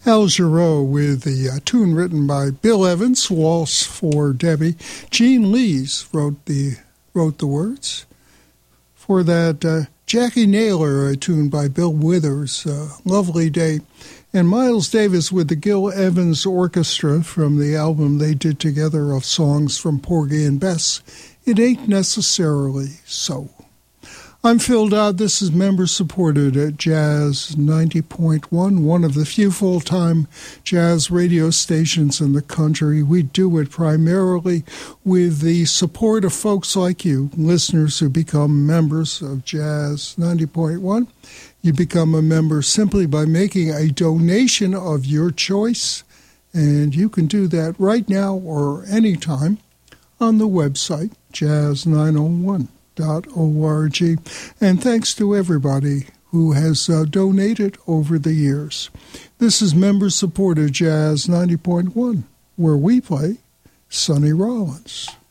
Al Jarreau with the tune written by Bill Evans, Waltz for Debbie. Gene Lees wrote the words. For that, Jackie Naylor, a tune by Bill Withers, Lovely Day. And Miles Davis with the Gil Evans Orchestra from the album they did together of songs from Porgy and Bess, It Ain't Necessarily So. I'm Phil Dodd. This is member-supported at Jazz 90.1, one of the few full-time jazz radio stations in the country. We do it primarily with the support of folks like you, listeners who become members of Jazz 90.1. You become a member simply by making a donation of your choice, and you can do that right now or anytime on the website, jazz901.org. And thanks to everybody who has donated over the years. This is member-supported Jazz 90.1, where we play Sonny Rollins.